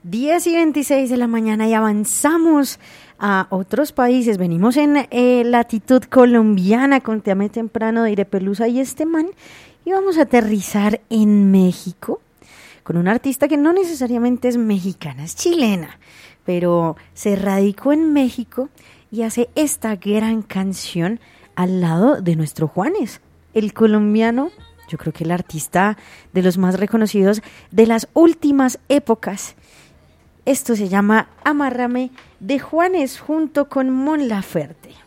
10:26 de la mañana y avanzamos a otros países. Venimos en latitud colombiana con Te amé temprano de Irepelusa y este man, y vamos a aterrizar en México con una artista que no necesariamente es mexicana, es chilena, pero se radicó en México y hace esta gran canción al lado de nuestro Juanes, el colombiano. Yo creo que el artista de los más reconocidos de las últimas épocas. Esto se llama Amárrame de Juanes junto con Mon Laferte.